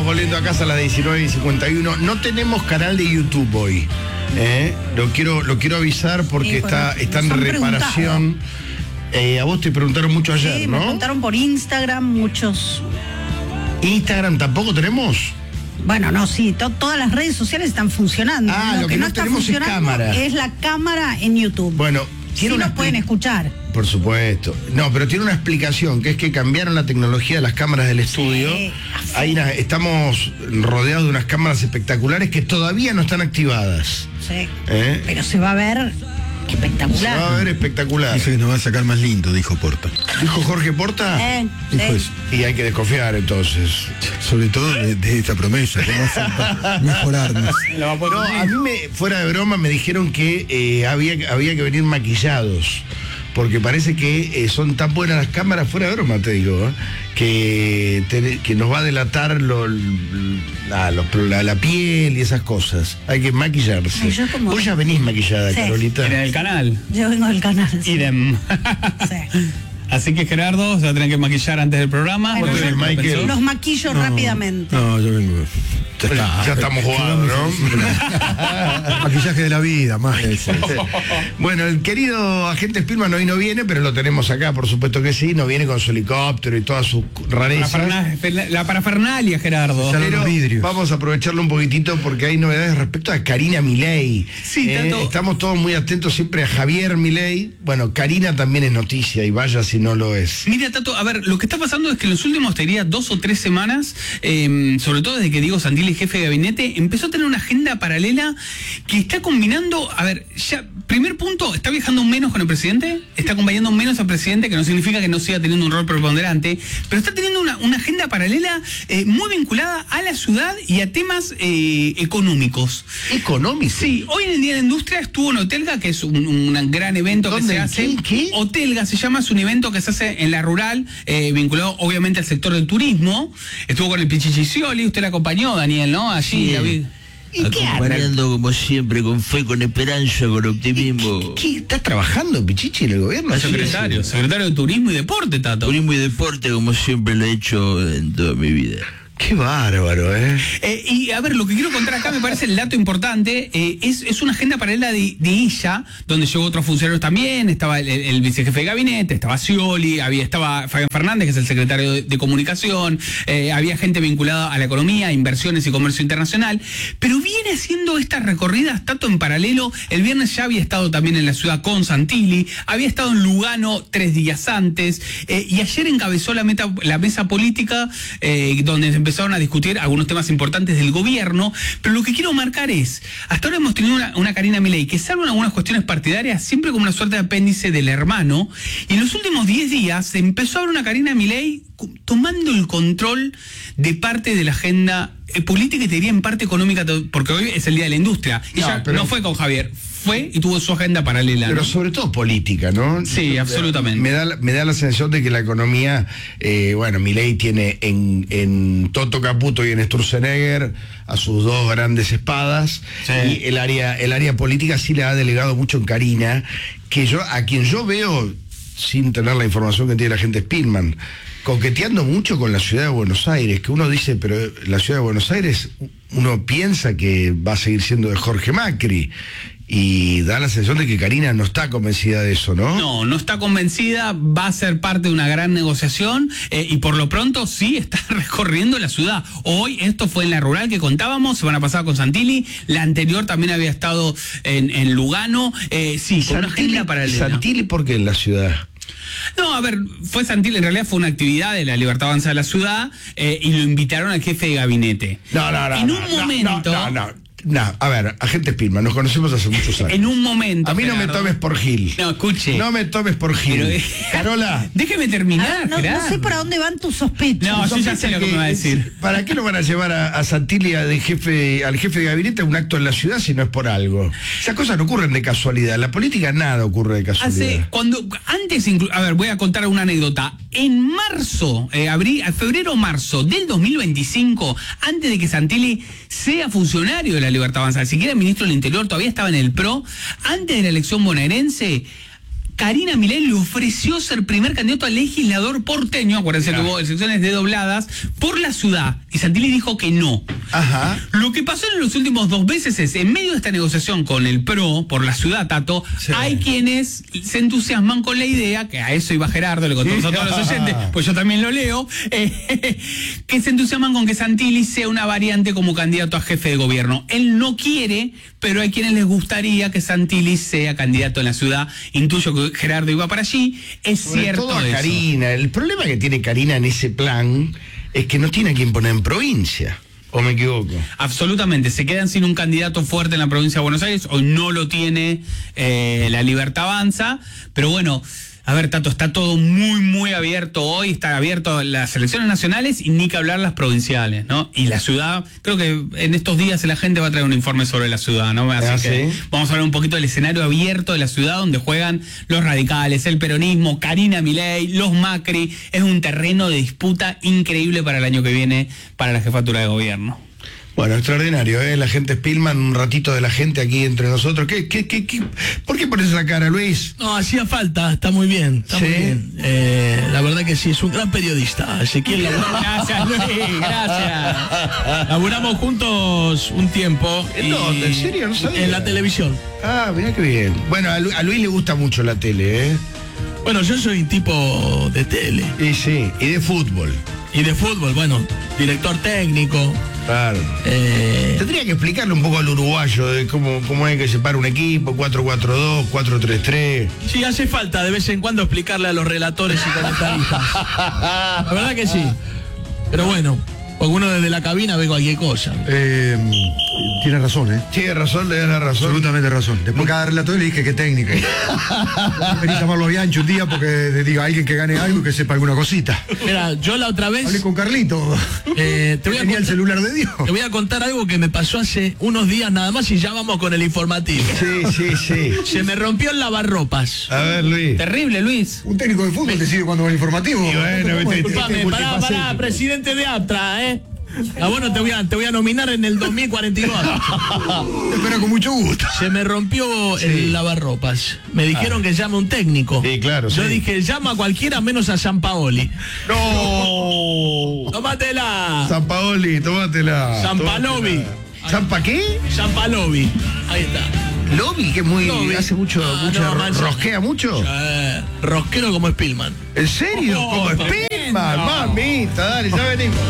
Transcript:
Estamos volviendo a casa a las 19:51. No tenemos canal de YouTube hoy. Lo quiero avisar porque está en reparación. A vos te preguntaron mucho ayer, sí, ¿no? me preguntaron por Instagram muchos. ¿Instagram tampoco tenemos? Bueno, no, sí, todas las redes sociales están funcionando. Lo que no está tenemos es funcionando cámara. es la cámara en YouTube. Bueno, sí nos pueden escuchar. Por supuesto. No, pero tiene una explicación, que es que cambiaron la tecnología de las cámaras del estudio. Sí. Estamos rodeados de unas cámaras espectaculares que todavía no están activadas. Sí. Pero se va a ver espectacular. Se va a ver espectacular. Dice que nos va a sacar más lindo, dijo Porta. ¿Dijo Jorge Porta? Dijo eso. Y hay que desconfiar entonces. Sobre todo de esta promesa, que va a ser mejorarnos. No, a mí fuera de broma me dijeron que había que venir maquillados. Porque parece que son tan buenas las cámaras, fuera de broma te digo, que nos va a delatar la piel y esas cosas. Hay que maquillarse. Vos ya venís maquillada, sí. Carolita. En el canal. Yo vengo del canal. Sí. Idem. Sí. Así que Gerardo se va a tener que maquillar antes del programa. Bueno, los maquillo rápidamente. No, yo vengo. Ya estamos jugando, ¿no? Maquillaje de la vida, más. Bueno, el querido agente Spielman hoy no viene, pero lo tenemos acá, por supuesto que sí. No viene con su helicóptero y todas sus rarezas. La parafernalia, Gerardo. Pero vamos a aprovecharlo un poquitito porque hay novedades respecto a Karina Milei. Sí, estamos todos muy atentos siempre a Javier Milei. Bueno, Karina también es noticia y vaya si no lo es. Mira, Tato, a ver, lo que está pasando es que en los últimos, te diría, 2 o 3 semanas, sobre todo desde que Diego Santilli, jefe de gabinete, empezó a tener una agenda paralela que está combinando, a ver, ya, primer punto, está viajando menos con el presidente, está acompañando menos al presidente, que no significa que no siga teniendo un rol preponderante, pero está teniendo una agenda paralela muy vinculada a la ciudad y a temas económicos. ¿Económicos? Sí, hoy en el Día de la Industria estuvo en Otelga, que es un gran evento que se hace. ¿Qué? Otelga se llama, es un evento que se hace en la rural, vinculado obviamente al sector del turismo. Estuvo con el Pichichi Scioli, usted la acompañó, Daniel, ¿no? Allí, sí. David. Acompañando como siempre, con fe, con esperanza, con optimismo. ¿Qué estás trabajando, Pichichi, en el gobierno? Secretario de Turismo y Deporte, Tato. Turismo y deporte, como siempre lo he hecho en toda mi vida. Qué bárbaro, Y a ver, lo que quiero contar acá me parece el dato importante, es una agenda paralela de ella, donde llegó otros funcionarios también, estaba el vicejefe de gabinete, estaba Scioli, estaba Fabián Fernández, que es el secretario de Comunicación, había gente vinculada a la economía, inversiones y comercio internacional, pero viene haciendo estas recorridas tanto en paralelo. El viernes ya había estado también en la ciudad con Santilli, había estado en Lugano 3 días antes, y ayer encabezó la mesa política, donde empezaron a discutir algunos temas importantes del gobierno, pero lo que quiero marcar es, hasta ahora hemos tenido una Karina Milei que, salvo en algunas cuestiones partidarias, siempre como una suerte de apéndice del hermano, y en los últimos 10 días se empezó a ver una Karina Milei tomando el control de parte de la agenda política y te diría en parte económica, porque hoy es el Día de la Industria. Ella no fue con Javier, fue y tuvo su agenda paralela. Pero ¿no? sobre todo política, ¿no? Sí, absolutamente. Me da la sensación de que la economía, Milei tiene en Toto Caputo y en Sturzenegger a sus dos grandes espadas, sí. Y el área política sí le ha delegado mucho en Karina, a quien yo veo, sin tener la información que tiene la gente Spielman, coqueteando mucho con la ciudad de Buenos Aires, que uno dice, pero la ciudad de Buenos Aires, uno piensa que va a seguir siendo de Jorge Macri, y da la sensación de que Karina no está convencida de eso, ¿no? No está convencida, va a ser parte de una gran negociación, y por lo pronto sí está recorriendo la ciudad. Hoy, esto fue en la rural que contábamos, semana pasada con Santilli, la anterior también había estado en Lugano, sí, con una agenda paralela. ¿Santilli por qué en la ciudad? No, a ver, fue Santilli, en realidad fue una actividad de la Libertad Avanza de la ciudad, y lo invitaron al jefe de gabinete. No, a ver, agente Spielman, nos conocemos hace muchos años. En un momento. A mí no Gerardo. me tomes por Gil. No, escuche. No me tomes por Gil. Pero, Carola. Déjeme terminar, no sé para dónde van tus sospechas. No, yo ya sé lo que me va a decir. ¿Para qué lo van a llevar a Santilli al jefe de gabinete a un acto en la ciudad si no es por algo? Esas cosas no ocurren de casualidad. En la política nada ocurre de casualidad. A ver, voy a contar una anécdota. En marzo, febrero-marzo del 2025, antes de que Santilli sea funcionario de la Libertad Avanza, siquiera ministro del Interior, todavía estaba en el PRO, antes de la elección bonaerense, Karina Milei le ofreció ser primer candidato a legislador porteño, acuérdense que hubo elecciones desdobladas, por la ciudad. Y Santilli dijo que no. Ajá. Lo que pasó en los últimos 2 meses es, en medio de esta negociación con el PRO, por la ciudad, Tato, Sí. hay quienes se entusiasman con la idea, que a eso iba Gerardo, le contamos a todos los oyentes, pues yo también lo leo, que se entusiasman con que Santilli sea una variante como candidato a jefe de gobierno. Él no quiere, pero hay quienes les gustaría que Santilli sea candidato en la ciudad. Intuyo que Gerardo iba para allí. Es Sobre cierto todo a eso. Karina. El problema que tiene Karina en ese plan es que no tiene a quien poner en provincia. ¿O me equivoco? Absolutamente, se quedan sin un candidato fuerte en la provincia de Buenos Aires, hoy no lo tiene La Libertad Avanza, pero bueno, a ver, Tato, está todo muy abierto hoy, está abierto las elecciones nacionales y ni que hablar las provinciales, ¿no? Y la ciudad, creo que en estos días la gente va a traer un informe sobre la ciudad, ¿no? Así que ¿sí? vamos a hablar un poquito del escenario abierto de la ciudad donde juegan los radicales, el peronismo, Karina Milei, los Macri. Es un terreno de disputa increíble para el año que viene para la jefatura de gobierno. Bueno, extraordinario, ¿eh? La gente Spillman, un ratito de la gente aquí entre nosotros. ¿Por qué pones la cara, Luis? No, hacía falta, está muy bien. Está ¿Sí? muy bien. La verdad que sí, es un gran periodista. Ezequiel, Gracias, Luis, gracias. laburamos juntos un tiempo. ¿En dónde? ¿En serio? No sabía. En la televisión. Ah, mirá qué bien. Bueno, a Luis le gusta mucho la tele, ¿eh? Bueno, yo soy un tipo de tele Y sí, y de fútbol. y de fútbol. Bueno, director técnico. Claro. Tendría que explicarle un poco al uruguayo de cómo hay que separar un equipo, 4-4-2, 4-3-3. Sí, hace falta de vez en cuando explicarle a los relatores y comentaristas. La verdad que sí. Pero bueno, porque uno desde la cabina ve cualquier cosa. Tiene razón, ¿eh? Tiene razón, le da la razón. Absolutamente razón. Después cada relator le dije que técnica. Vení a llamarlo a Bianchi un día porque diga a alguien que gane algo y que sepa alguna cosita. Mira, yo la otra vez Hablé con Carlito. te voy a Tenía el contar- celular de Dios. te voy a contar algo que me pasó hace unos días nada más y ya vamos con el informativo. Sí. Se me rompió el lavarropas. A ver, Luis. Terrible, Luis. Un técnico de fútbol decide cuando va el informativo. Y bueno, viste, Disculpame, pará, presidente de APTRA, ¿eh? Ah, bueno, te voy a nominar en el 2042. Te espera con mucho gusto. Se me rompió el lavarropas. Me dijeron que llame un técnico. Sí, claro, Yo sí. dije, llama a cualquiera menos a Sampaoli. ¡No! ¡Tómatela! San Paoli, tómatela. Sampalovi. ¿Zampa qué? Sampalovi. Ahí está. Lobby, que es muy. Lobby. Hace mucho. No, man, ¿Rosquea mucho? Rosquero como Spillman. ¿En serio? Oh, Como tremendo. Spillman, mamita, dale, ya venimos.